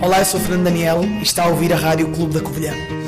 Olá, eu sou o Fernando Daniel e está a ouvir a Rádio Clube da Covilhã.